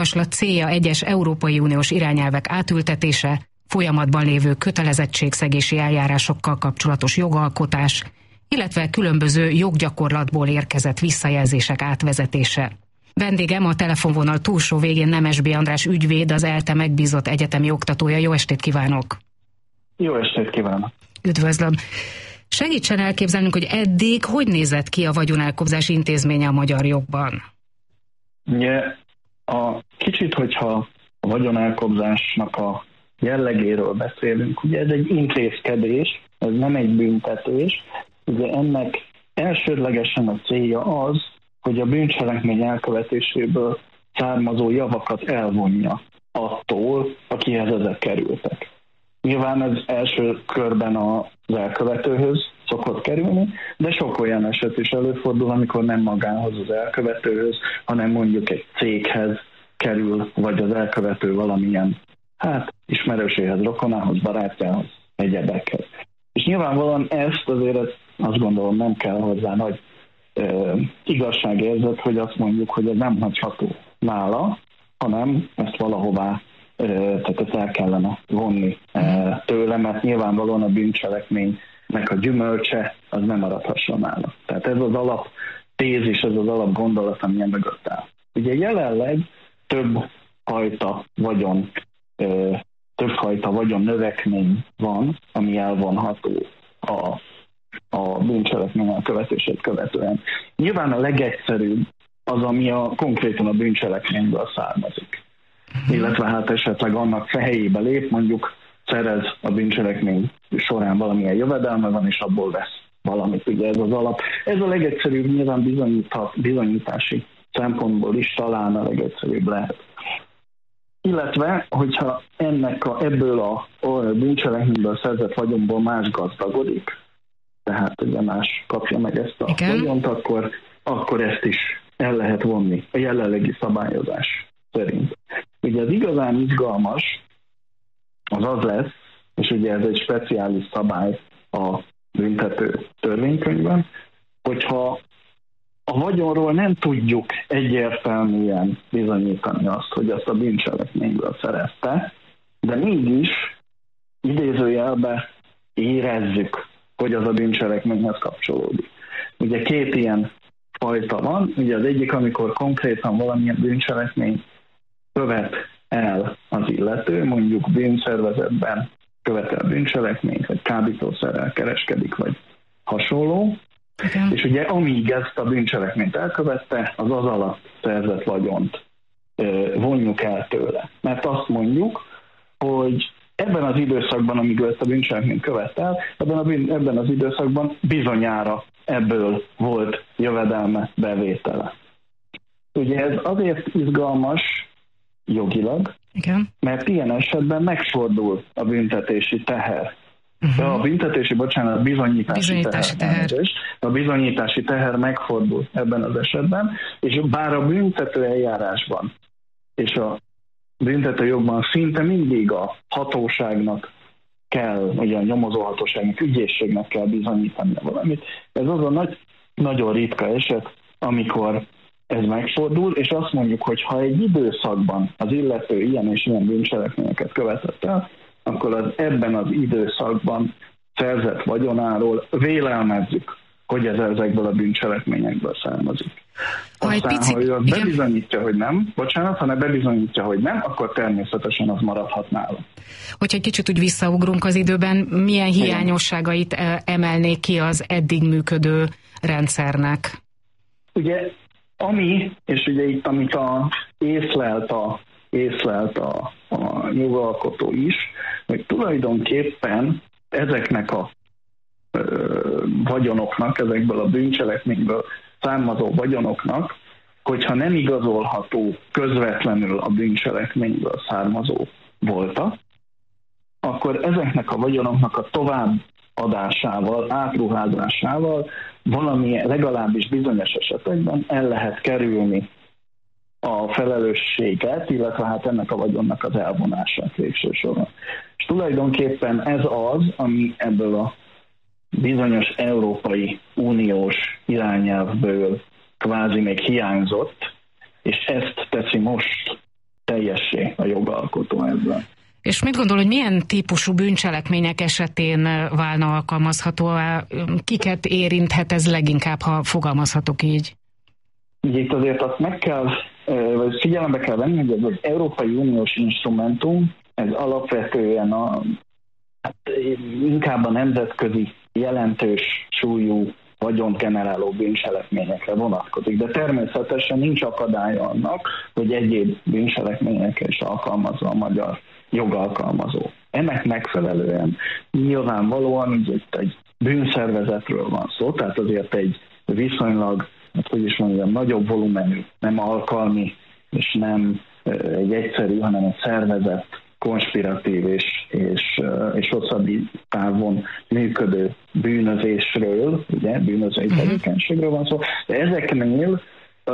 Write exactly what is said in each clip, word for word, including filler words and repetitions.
javaslat célja egyes Európai Uniós irányelvek átültetése, folyamatban lévő kötelezettségszegési eljárásokkal kapcsolatos jogalkotás, illetve különböző joggyakorlatból érkezett visszajelzések átvezetése. Vendégem a telefonvonal túlsó végén Nemesby András ügyvéd, az ELTE megbízott egyetemi oktatója. Jó estét kívánok! Jó estét kívánok! Üdvözlöm! Segítsen elképzelnünk, hogy eddig hogy nézett ki a vagyonelkobzás intézménye a magyar jogban? Ugye, a kicsit, hogyha a vagyonelkobzásnak a jellegéről beszélünk, ugye ez egy intézkedés, ez nem egy büntetés. Ugye ennek elsődlegesen a célja az, hogy a bűncselekmény elkövetéséből származó javakat elvonja attól, akihez ezek kerültek. Nyilván ez első körben az elkövetőhöz szokott kerülni, de sok olyan eset is előfordul, amikor nem magához az elkövetőhöz, hanem mondjuk egy céghez kerül, vagy az elkövető valamilyen hát ismerőséhez, rokonához, barátjához, egyebekhez. És nyilvánvalóan ezt azért azt gondolom nem kell hozzá nagy e, igazságérzet, hogy azt mondjuk, hogy ez nem hagyható nála, hanem ezt valahová, e, tehát ezt el kellene vonni e, tőle, mert nyilvánvalóan a bűncselekménynek a gyümölcse az nem maradhasson nála. Tehát ez az alap tézis, ez az alap gondolat, amilyen mögött áll. Ugye jelenleg több fajta vagyon többfajta vagyon növekmény van, ami elvonható a, a bűncselekmény elkövetését követően. Nyilván a legegyszerűbb az, ami a, konkrétan a bűncselekményből származik. Illetve hát esetleg annak fejébe lép, mondjuk szerez a bűncselekmény során valamilyen jövedelme van, és abból vesz valamit. Ugye ez az alap. Ez a legegyszerűbb, nyilván bizonyítási szempontból is talán a legegyszerűbb lehet. Illetve, hogyha ennek a, ebből a, a bűncselekményből szerzett vagyonból más gazdagodik, tehát ugye más kapja meg ezt a Igen. vagyont, akkor, akkor ezt is el lehet vonni a jelenlegi szabályozás szerint. Ugye az igazán izgalmas az az lesz, és ugye ez egy speciális szabály a büntető törvénykönyvben, hogyha a vagyonról nem tudjuk egyértelműen bizonyítani azt, hogy azt a bűncselekményből szerezte, de mégis idézőjelbe érezzük, hogy az a bűncselekményhez kapcsolódik. Ugye két ilyen fajta van, ugye az egyik, amikor konkrétan valamilyen bűncselekmény követ el az illető, mondjuk bűnszervezetben követel bűncselekményt, vagy kábítószerrel kereskedik, vagy hasonló. Okay. És ugye amíg ezt a bűncselekményt elkövette, az az alatt szerzett vagyont ö, vonjuk el tőle. Mert azt mondjuk, hogy ebben az időszakban, amíg ő ezt a bűncselekményt követel, ebben, a bűn, ebben az időszakban bizonyára ebből volt jövedelme, bevétele. Ugye ez azért izgalmas jogilag, okay. mert ilyen esetben megfordul a büntetési teher. Uh-huh. A büntetési, bocsánat, bizonyítási, bizonyítási teher. teher. A bizonyítási teher megfordul ebben az esetben, és bár a büntető eljárásban és a büntetőjogban szinte mindig a hatóságnak kell, ugye a nyomozóhatóságnak, ügyészségnek kell bizonyítani valamit. Ez az a nagy, nagyon ritka eset, amikor ez megfordul, és azt mondjuk, hogy ha egy időszakban az illető ilyen és ilyen bűncselekményeket követett el, akkor az ebben az időszakban szerzett vagyonáról vélelmezzük, hogy ez ezekből a bűncselekményekből származik. Aztán, ha pici... ha ő azt bebizonyítja, hogy nem, bocsánat, ha ne bebizonyítja, hogy nem, akkor természetesen az maradhat nála. Hogyha egy kicsit úgy visszaugrunk az időben, milyen hiányosságait emelnék ki az eddig működő rendszernek? Ugye, ami, és ugye itt, amit a, észlelt a észlelt a, a jogalkotó is, hogy tulajdonképpen ezeknek a ö, vagyonoknak, ezekből a bűncselekményből származó vagyonoknak, hogyha nem igazolható közvetlenül a bűncselekményből származó volta, akkor ezeknek a vagyonoknak a továbbadásával, átruházásával valami legalábbis bizonyos esetekben el lehet kerülni a felelősséget, illetve hát ennek a vagyonnak az elvonását végső soron. És tulajdonképpen ez az, ami ebből a bizonyos Európai Uniós irányelvből kvázi még hiányzott, és ezt teszi most És mit gondol, hogy milyen típusú bűncselekmények esetén válna alkalmazhatóvá? Kiket érinthet ez leginkább, ha fogalmazhatok így? Itt azért azt meg kell, vagy figyelembe kell venni, hogy ez az Európai Uniós instrumentum, ez alapvetően a, hát inkább a nemzetközi jelentős súlyú vagyont generáló bűncselekményekre vonatkozik, de természetesen nincs akadálya annak, hogy egyéb bűncselekményekre is alkalmazza a magyar jogalkalmazó. Ennek megfelelően nyilvánvalóan itt egy bűnszervezetről van szó, tehát azért egy viszonylag, hát hogy is mondjam, nagyobb volumenű, nem alkalmi, és nem egy egyszerű, hanem egy szervezett, konspiratív és, és, és hosszabb távon működő bűnözésről, ugye, bűnözői tevékenységről van szó, de ezeknél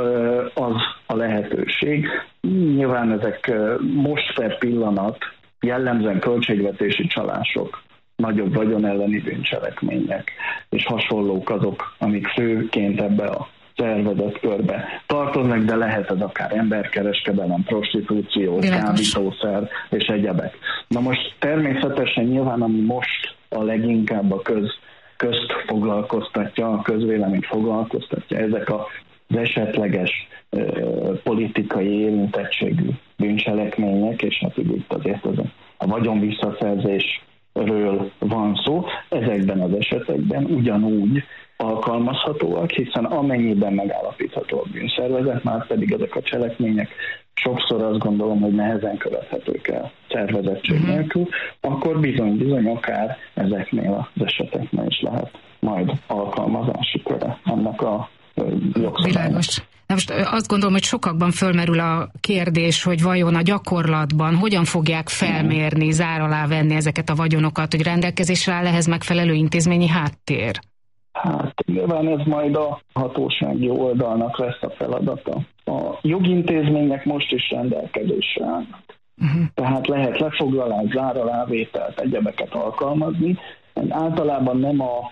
az a lehetőség. Nyilván ezek most per pillanat jellemzően költségvetési csalások, nagyobb vagyon elleni bűncselekmények és hasonlók azok, amik főként ebbe a szervezett körbe tartoznak, de lehet ez akár emberkereskedelem, prostitúció, kábítószer és egyebek. Na most természetesen nyilván, ami most a leginkább a köz, közt foglalkoztatja, a közvéleményt foglalkoztatja, ezek a az esetleges ö, politikai érintettségű bűncselekmények, és hát itt azért az a, a vagyon visszaszerzésről van szó, ezekben az esetekben ugyanúgy alkalmazhatóak, hiszen amennyiben megállapítható a bűnszervezet, már pedig ezek a cselekmények sokszor azt gondolom, hogy nehezen követhetők el szervezettség nélkül, akkor bizony-bizony akár ezeknél az eseteknél is lehet majd alkalmazási köre ennek a Világos. Na most azt gondolom, hogy sokakban fölmerül a kérdés, hogy vajon a gyakorlatban hogyan fogják felmérni, zár alá venni ezeket a vagyonokat, hogy rendelkezésre áll ehhez megfelelő intézményi háttér? Hát nyilván ez majd a hatósági oldalnak lesz a feladata. A jogintézmények most is rendelkezésre állnak. Uh-huh. Tehát lehet lefoglalás, zár alávételt, egyebeket alkalmazni. Általában nem a,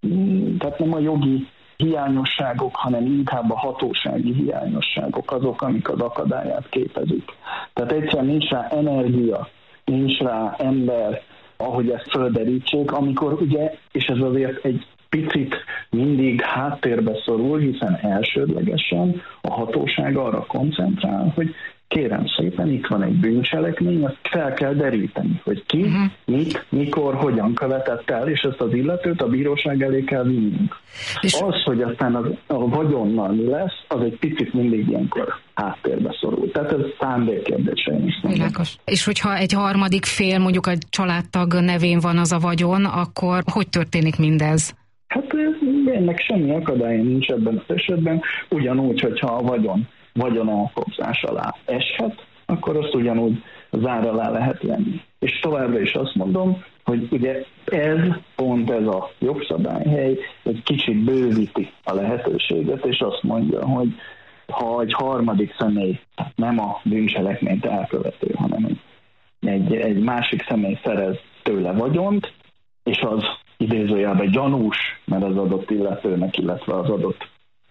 tehát nem a jogi hiányosságok, hanem inkább a hatósági hiányosságok azok, amik az akadályát képezik. Tehát egyszerűen nincs rá energia, nincs rá ember, ahogy ezt földerítsék, amikor ugye, és ez azért egy picit mindig háttérbe szorul, hiszen elsődlegesen a hatóság arra koncentrál, hogy kérem szépen, itt van egy bűncselekmény, azt fel kell deríteni, hogy ki, uh-huh. mit, mikor, hogyan követett el, és ezt az illetőt a bíróság elé kell vinnünk. És az, hogy aztán az, a vagyonnal mi lesz, az egy picit mindig ilyenkor háttérbe szorul. Tehát ez szándékkérdése is. Világos. És hogyha egy harmadik fél, mondjuk egy családtag nevén van az a vagyon, akkor hogy történik mindez? Hát ennek semmi akadálya nincs ebben az esetben, ugyanúgy, hogyha a vagyon vagyonalkobzás alá eshet, akkor azt ugyanúgy zár alá lehet venni. És továbbra is azt mondom, hogy ugye ez, pont ez a jogszabályhely egy kicsit bővíti a lehetőséget, és azt mondja, hogy ha egy harmadik személy, nem a bűncselekményt elkövető, hanem egy, egy másik személy szerez tőle vagyont, és az idézőjelben gyanús, mert az adott illetőnek, illetve az adott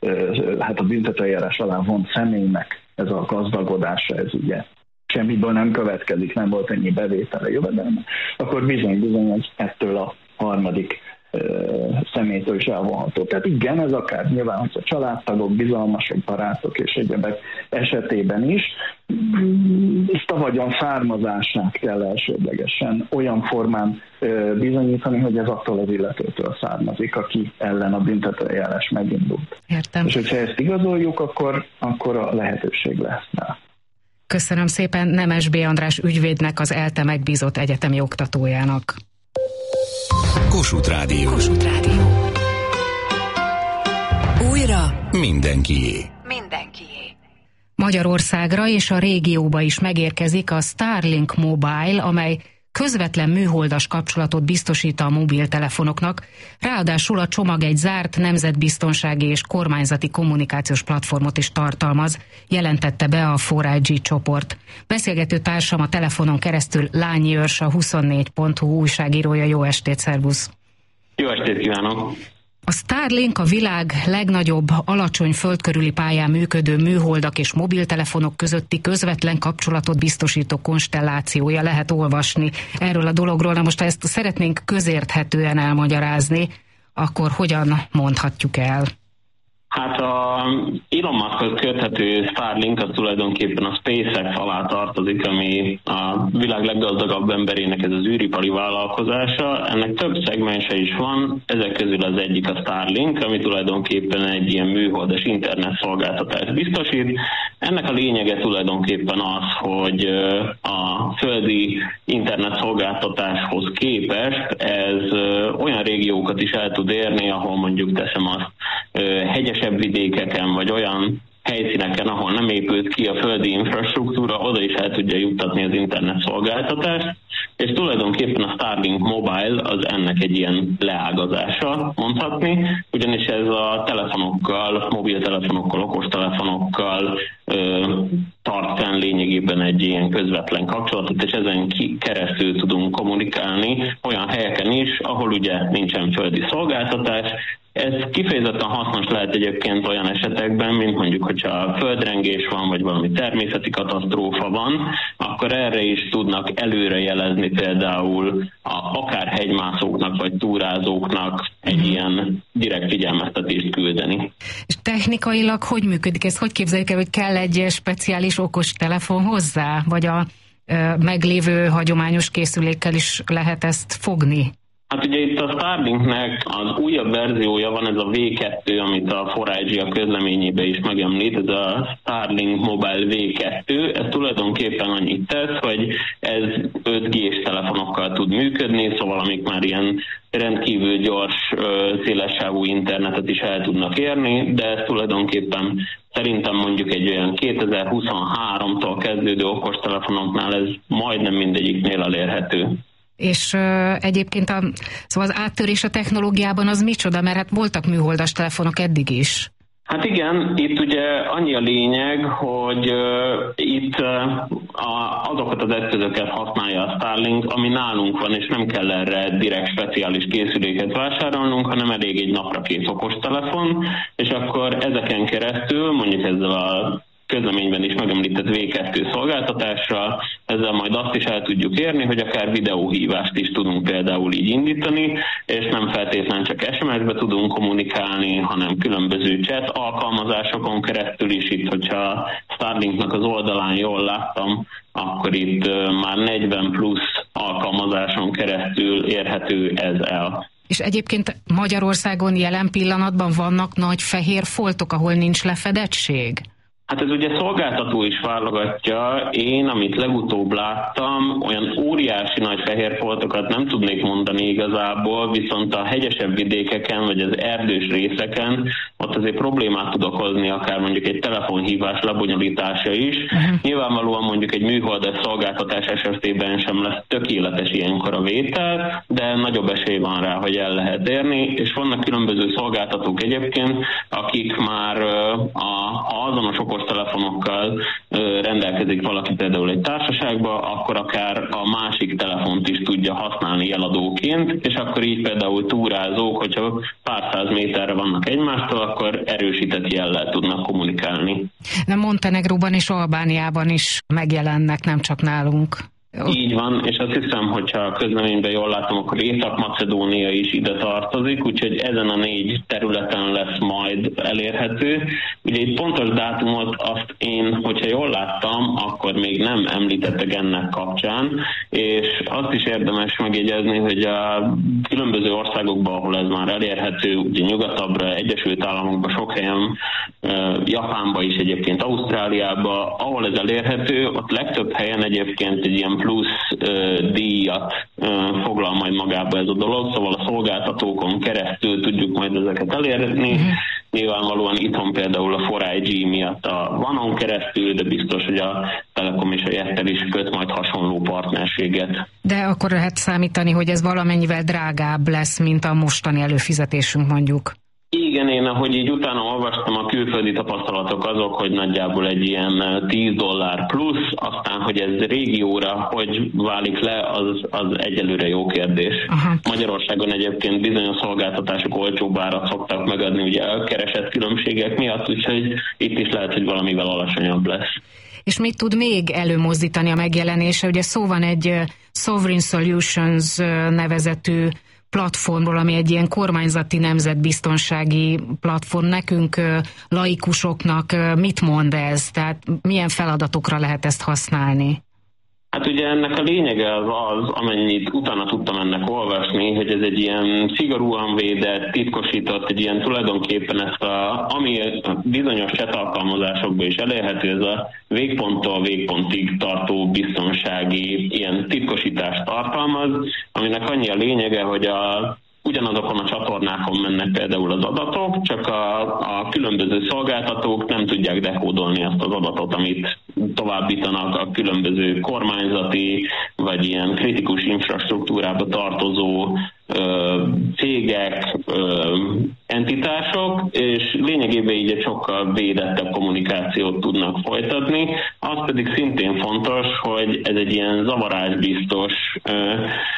hát a büntetőeljárás alá vont személynek ez a gazdagodása, ez ugye semmiből nem következik, nem volt ennyi bevétele, jövedelme, akkor bizony-bizony hogy ettől a harmadik ö, személytől is elvonható. Tehát igen, ez akár nyilván, hogy a családtagok, bizalmasok, barátok és egyebek esetében is, ezt a vagyon származását kell elsődlegesen olyan formán ö, bizonyítani, hogy ez attól az illetőtől származik, aki ellen a büntetőeljárás megindult. Értem. És hogyha ezt igazoljuk, akkor, akkor a lehetőség lesz rá. Köszönöm szépen Nemes B. András ügyvédnek, az ELTE megbízott egyetemi oktatójának. Kossuth Rádió. Kossuth Rádió. Újra mindenkié. Mindenkié. Magyarországra és a régióba is megérkezik a Starlink Mobile, amely közvetlen műholdas kapcsolatot biztosít a mobiltelefonoknak, ráadásul a csomag egy zárt nemzetbiztonsági és kormányzati kommunikációs platformot is tartalmaz, jelentette be a négy I G csoport. Beszélgető társam a telefonon keresztül Lányi Őrs, a huszonnégy pont hu újságírója. Jó estét, szervusz! Jó estét kívánok! A Starlink a világ legnagyobb alacsony földkörüli pályán működő műholdak és mobiltelefonok közötti közvetlen kapcsolatot biztosító konstellációja, lehet olvasni erről a dologról. Na most, ha ezt szeretnénk közérthetően elmagyarázni, akkor hogyan mondhatjuk el? Hát a Elon Muskhoz köthető Starlink az tulajdonképpen a SpaceX alá tartozik, ami a világ leggazdagabb emberének ez az űripari vállalkozása. Ennek több szegmense is van, ezek közül az egyik a Starlink, ami tulajdonképpen egy ilyen műholdas internet szolgáltatást biztosít. Ennek a lényege tulajdonképpen az, hogy a földi internet szolgáltatáshoz képest ez olyan régiókat is el tud érni, ahol mondjuk teszem azt hegyesebb vidékeken, vagy olyan helyszíneken, ahol nem épült ki a földi infrastruktúra, oda is el tudja juttatni az internet szolgáltatást, és tulajdonképpen a Starlink Mobile az ennek egy ilyen leágazása, mondhatni, ugyanis ez a telefonokkal, mobiltelefonokkal, okostelefonokkal ö, tart fenn lényegében egy ilyen közvetlen kapcsolatot, és ezen ki, keresztül tudunk kommunikálni olyan helyeken is, ahol ugye nincsen földi szolgáltatás. Ez kifejezetten hasznos lehet egyébként olyan esetekben, mint mondjuk, hogyha földrengés van, vagy valami természeti katasztrófa van, akkor erre is tudnak előrejelezni például a, akár hegymászóknak, vagy túrázóknak egy ilyen direkt figyelmeztetést küldeni. És technikailag hogy működik ez? Hogy képzeljük el, hogy kell egy speciális okos telefon hozzá? Vagy a ö, meglévő hagyományos készülékkel is lehet ezt fogni? Hát ugye itt a Starlinknek az újabb verziója van, ez a vé kettő, amit a four I G a közleményében is megemlít, ez a Starlink Mobile vé kettő, ez tulajdonképpen annyit tesz, hogy ez öt G-s telefonokkal tud működni, szóval amik már ilyen rendkívül gyors, szélessávú internetet is el tudnak érni, de ez tulajdonképpen szerintem mondjuk egy olyan kétezer-huszonháromtól kezdődő okostelefonoknál ez majdnem mindegyiknél elérhető. És uh, egyébként a, szóval az áttörés a technológiában az micsoda, mert hát voltak műholdas telefonok eddig is. Hát igen, itt ugye annyi a lényeg, hogy uh, itt uh, a, azokat az eszközöket használja a Starlink, ami nálunk van, és nem kell erre direkt speciális készüléket vásárolnunk, hanem elég egy naprakész okostelefon, és akkor ezeken keresztül, mondjuk ezzel a közleményben is megemlített vé kettő szolgáltatásra, ezzel majd azt is el tudjuk érni, hogy akár videóhívást is tudunk például így indítani, és nem feltétlenül csak es em es-be tudunk kommunikálni, hanem különböző chat alkalmazásokon keresztül is. Itt, hogyha Starlinknak az oldalán jól láttam, akkor itt már negyven plusz alkalmazáson keresztül érhető ez el. És egyébként Magyarországon jelen pillanatban vannak nagy fehér foltok, ahol nincs lefedettség? Hát ez ugye szolgáltató is válogatja. Én, amit legutóbb láttam, olyan óriási nagy fehér foltokat nem tudnék mondani igazából, viszont a hegyesebb vidékeken, vagy az erdős részeken ott azért problémát tud okozni, akár mondjuk egy telefonhívás lebonyolítása is. Uh-huh. Nyilvánvalóan mondjuk egy műholdas szolgáltatás esetében sem lesz tökéletes ilyenkor a vétel, de nagyobb esély van rá, hogy el lehet érni, és vannak különböző szolgáltatók egyébként, akik már a, azonos okostelefonokkal rendelkezik valaki például egy társaságba, akkor akár a másik telefont is tudja használni jeladóként, és akkor így például túrázók, hogyha pár száz méterre vannak egymástól, akkor erősített jellel tudnak kommunikálni. De Montenegróban és Albániában is megjelennek, nem csak nálunk. Így van, és azt hiszem, hogyha a közleményben jól látom, akkor Észak-Macedónia is ide tartozik, úgyhogy ezen a négy területen lesz majd elérhető. Ugye itt pontos dátumot azt én, hogyha jól láttam, akkor még nem említettek ennek kapcsán, és azt is érdemes megjegyezni, hogy a különböző országokban, ahol ez már elérhető, ugye nyugatabbra, Egyesült Államokban, sok helyen, Japánban is egyébként, Ausztráliában, ahol ez elérhető, ott legtöbb helyen egyébként egy ilyen plusz uh, díjat uh, foglal majd magába ez a dolog, szóval a szolgáltatókon keresztül tudjuk majd ezeket elérni. Mm-hmm. Nyilvánvalóan itthon például a four I G miatt a vanon keresztül, de biztos, hogy a Telekom és a Jettel is köt majd hasonló partnerséget. De akkor lehet számítani, hogy ez valamennyivel drágább lesz, mint a mostani előfizetésünk mondjuk. Igen, én ahogy így utána olvastam, a külföldi tapasztalatok azok, hogy nagyjából egy ilyen tíz dollár plusz, aztán, hogy ez régióra hogy válik le, az, az egyelőre jó kérdés. Aha. Magyarországon egyébként bizonyos szolgáltatások olcsóbb árat szoktak megadni ugye a keresett különbségek miatt, úgyhogy itt is lehet, hogy valamivel alacsonyabb lesz. És mit tud még előmozdítani a megjelenése? Ugye szó van egy Sovereign Solutions nevezetű platformról, ami egy ilyen kormányzati nemzetbiztonsági platform. Nekünk, laikusoknak mit mond ez? Tehát milyen feladatokra lehet ezt használni? Hát ugye ennek a lényege az az, amennyit utána tudtam ennek olvasni, hogy ez egy ilyen szigorúan védett, titkosított, egy ilyen tulajdonképpen ezt a, ami bizonyos chat alkalmazásokban is elérhető, ez a végponttól végpontig tartó biztonsági ilyen titkosítást tartalmaz, aminek annyi a lényege, hogy a ugyanazokon a csatornákon mennek például az adatok, csak a, a különböző szolgáltatók nem tudják dekódolni azt az adatot, amit továbbítanak a különböző kormányzati vagy ilyen kritikus infrastruktúrába tartozó ö, cégek, ö, entitások, és lényegében így egy sokkal védettebb kommunikációt tudnak folytatni. Az pedig szintén fontos, hogy ez egy ilyen zavarásbiztos ö,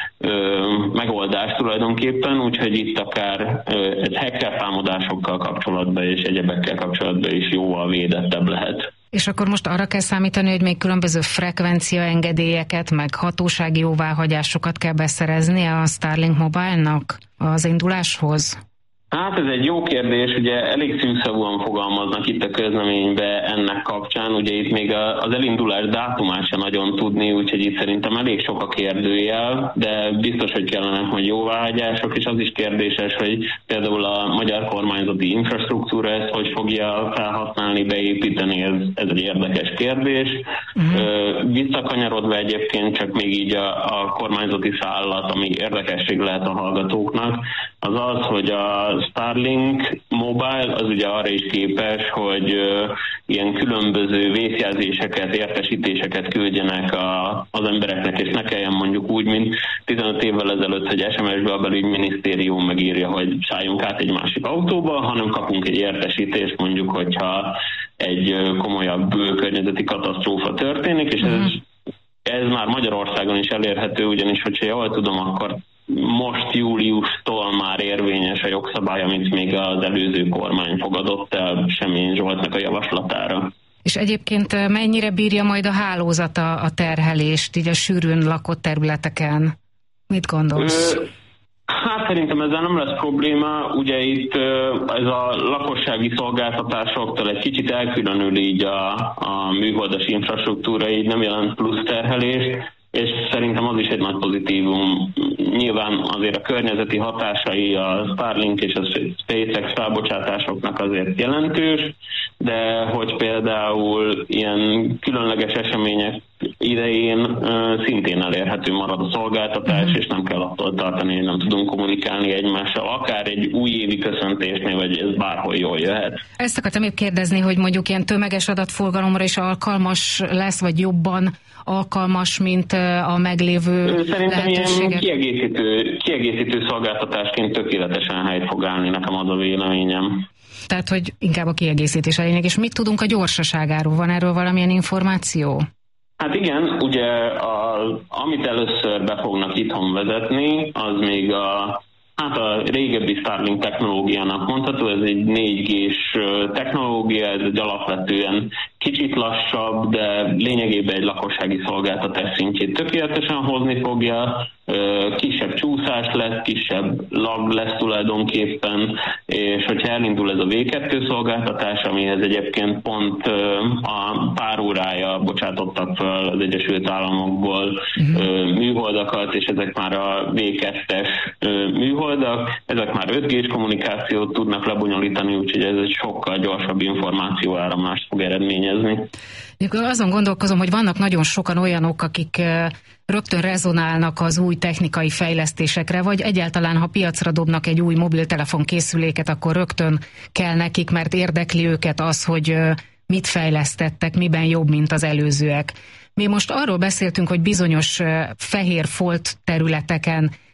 ö, megoldás tulajdonképpen, úgyhogy itt akár ö, egy hacker támadásokkal kapcsolatban és egyebekkel kapcsolatban is jóval védettebb lehet. És akkor most arra kell számítani, hogy még különböző frekvenciaengedélyeket, meg hatósági jóváhagyásokat kell beszereznie a Starlink Mobile-nak az induláshoz? Hát ez egy jó kérdés, ugye elég szűkszavúan fogalmaznak itt a közleménybe ennek kapcsán, ugye itt még az elindulás dátumát sem nagyon tudni, úgyhogy itt szerintem elég sok a kérdőjel, de biztos, hogy kellene, hogy jóváhagyások, és az is kérdéses, hogy például a magyar kormányzati infrastruktúra ezt hogy fogja felhasználni, beépíteni, ez, ez egy érdekes kérdés. Uh-huh. Visszakanyarodva egyébként csak még így a, a kormányzati szállat, ami érdekesség lehet a hallgatóknak, az az, hogy a Starlink Mobile az ugye arra is képes, hogy uh, ilyen különböző vészjelzéseket, értesítéseket küldjenek a, az embereknek, és ne kelljen mondjuk úgy, mint tizenöt évvel ezelőtt, hogy es em es-be a belügyminisztérium megírja, hogy szálljunk át egy másik autóba, hanem kapunk egy értesítést, mondjuk, hogyha egy uh, komolyabb környezeti katasztrófa történik, és ez, ez már Magyarországon is elérhető, ugyanis, hogyha jól tudom, akkor most júliustól már érvényes a jogszabály, amit még az előző kormány fogadott el Semjén Zsoltnak a javaslatára. És egyébként mennyire bírja majd a hálózata a terhelést, így a sűrűn lakott területeken? Mit gondolsz? Hát szerintem ezzel nem lesz probléma, ugye itt ez a lakossági szolgáltatásoktól egy kicsit elkülönül így a, a műholdas infrastruktúra, így nem jelent plusz terhelést, és szerintem az is egy nagy pozitívum. Nyilván azért a környezeti hatásai a Starlink és a SpaceX felbocsátásoknak azért jelentős, de hogy például ilyen különleges események idején uh, szintén elérhető marad a szolgáltatás, mm-hmm. és nem kell attól tartani, hogy nem tudunk kommunikálni egymással, akár egy újévi köszöntésnél, vagy ez bárhol jól jöhet. Ezt akartam épp kérdezni, hogy mondjuk ilyen tömeges adatforgalomra is alkalmas lesz, vagy jobban alkalmas, mint a meglévő Szerintem ilyen kiegészítő, kiegészítő szolgáltatásként tökéletesen helyt fog állni, nekem az a véleményem. Tehát, hogy inkább a kiegészítés a lényeg. És mit tudunk a gyorsaságáról? Van erről valamilyen információ? Hát igen, ugye a, amit először be fognak itthon vezetni, az még a Hát a régebbi Starlink technológiának mondható, ez egy négy gés technológia, ez egy alapvetően kicsit lassabb, de lényegében egy lakossági szolgáltatás szintjét tökéletesen hozni fogja, kisebb csúszás lesz, kisebb lag lesz tulajdonképpen, és hogyha elindul ez a vé kettő szolgáltatás, amihez egyébként pont a pár órája bocsátottak fel az Egyesült Államokból uh-huh. műholdakat, és ezek már a vé kettes műholdak, ezek már öt gés kommunikációt tudnak lebonyolítani, úgyhogy ez egy sokkal gyorsabb információáramlást fog eredményezni. Azon gondolkozom, hogy vannak nagyon sokan olyanok, akik rögtön rezonálnak az új technikai fejlesztésekre, vagy egyáltalán, ha piacra dobnak egy új mobiltelefon készüléket, akkor rögtön kell nekik, mert érdekli őket az, hogy mit fejlesztettek, miben jobb, mint az előzőek. Mi most arról beszéltünk, hogy bizonyos fehér folt területeken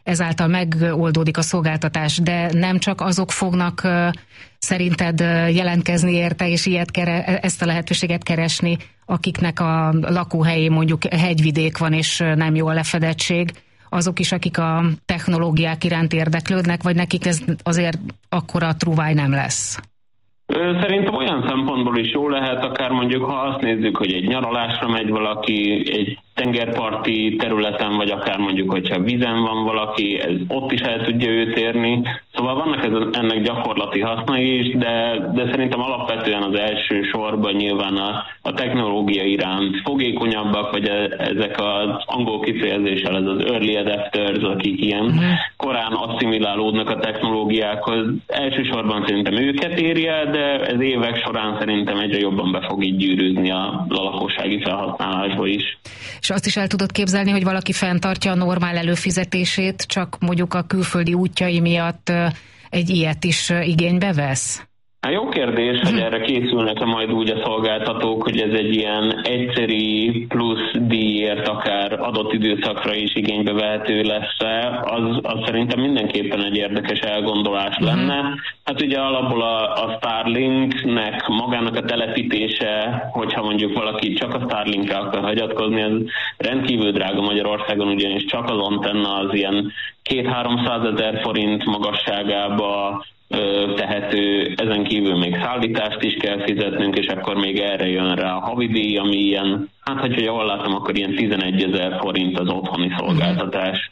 ezáltal megoldódik a szolgáltatás, de nem csak azok fognak szerinted jelentkezni érte, és ilyet kere, ezt a lehetőséget keresni, akiknek a lakóhelyén mondjuk hegyvidék van, és nem jó a lefedettség, azok is, akik a technológiák iránt érdeklődnek, vagy nekik ez azért akkora trúváj nem lesz? Szerintem olyan szempontból is jó lehet, akár mondjuk, ha azt nézzük, hogy egy nyaralásra megy valaki, egy tengerparti területen, vagy akár mondjuk, hogyha vízen van valaki, ez ott is el tudja őt érni. Szóval vannak ez, ennek gyakorlati hasznai is, de, de szerintem alapvetően az első sorban nyilván a, a technológia iránt fogékonyabbak, vagy ezek az angol kifejezéssel, ez az early adapters, akik ilyen korán asszimilálódnak a technológiákhoz. Elsősorban szerintem őket érje, de ez évek során szerintem egyre jobban be fog így gyűrűzni a lakossági felhasználásba is. És azt is el tudod képzelni, hogy valaki fenntartja a normál előfizetését, csak mondjuk a külföldi útjai miatt egy ilyet is igénybe vesz? Hát jó kérdés, hogy erre készülnek-e majd úgy a szolgáltatók, hogy ez egy ilyen egyszeri plusz díjért akár adott időszakra is igénybe vehető lesz-e, az, az szerintem mindenképpen egy érdekes elgondolás lenne. Hát ugye alapból a, a Starlinknek magának a telepítése, hogyha mondjuk valaki csak a Starlinkra akar hagyatkozni, az rendkívül drága Magyarországon, ugyanis csak az antenna az ilyen két-háromszázezer forint magasságába tehető, ezen kívül még szállítást is kell fizetnünk, és akkor még erre jön rá a havidíj, ami ilyen, hát hogyha jól látom, akkor ilyen tizenegyezer forint az otthoni szolgáltatás.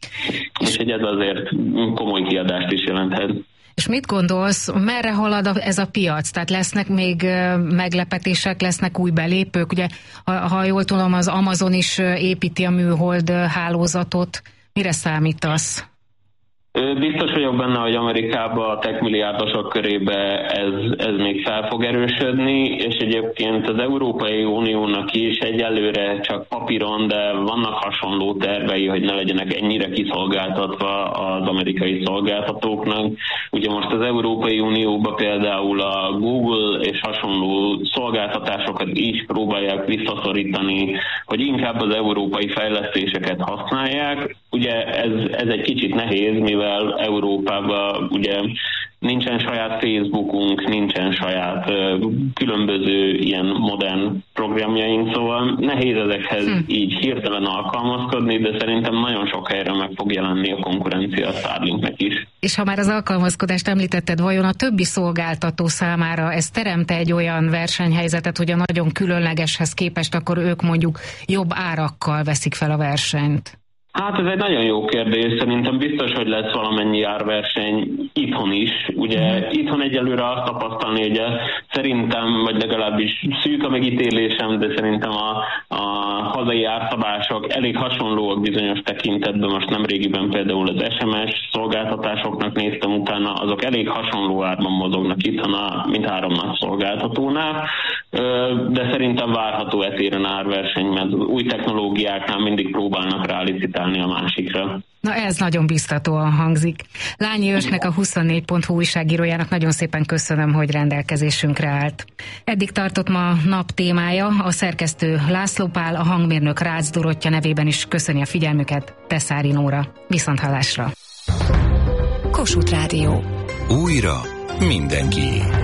És hogy ez azért komoly kiadást is jelenthet. És mit gondolsz, merre halad ez a piac? Tehát lesznek még meglepetések, lesznek új belépők? Ugye, ha, ha jól tudom, az Amazon is építi a műhold hálózatot. Mire számítasz? Biztos vagyok benne, hogy Amerikában a tech milliárdosok körébe ez, ez még fel fog erősödni, és egyébként az Európai Uniónak is egyelőre csak papíron, de vannak hasonló tervei, hogy ne legyenek ennyire kiszolgáltatva az amerikai szolgáltatóknak. Ugye most az Európai Unióban például a Google és hasonló szolgáltatásokat is próbálják visszaszorítani, hogy inkább az európai fejlesztéseket használják. Ugye ez, ez egy kicsit nehéz, mivel Európában ugye nincsen saját Facebookunk, nincsen saját uh, különböző ilyen modern programjaink, szóval nehéz ezekhez hm. így hirtelen alkalmazkodni, de szerintem nagyon sok helyre meg fog jelenni a konkurencia a Starlinknek is. És ha már az alkalmazkodást említetted, vajon a többi szolgáltató számára ez teremte egy olyan versenyhelyzetet, hogy a nagyon különlegeshez képest akkor ők mondjuk jobb árakkal veszik fel a versenyt? Hát ez egy nagyon jó kérdés, szerintem biztos, hogy lesz valamennyi árverseny itthon is. Ugye mm. itthon egyelőre azt tapasztalni, hogy szerintem, vagy legalábbis szűk a megítélésem, de szerintem a, a hazai árszabások elég hasonlóak bizonyos tekintetben. Most nemrégiben például az es em es szolgáltatásoknak néztem utána, azok elég hasonló árban mozognak itthon a mindhárom nagy szolgáltatónál, de szerintem várható etéren árverseny, mert új technológiáknál mindig próbálnak rálicitálni a másikra. Na ez nagyon biztatóan hangzik. Lányi Ősnek, a huszonnégy pont hu újságírójának nagyon szépen köszönöm, hogy rendelkezésünkre állt. Eddig tartott ma nap témája, a szerkesztő László Pál, a hangmérnök Rácz Dorottya nevében is köszöni a figyelmüket, Teszári Nóra. Viszonthallásra. Kossuth Rádió. Újra mindenkié.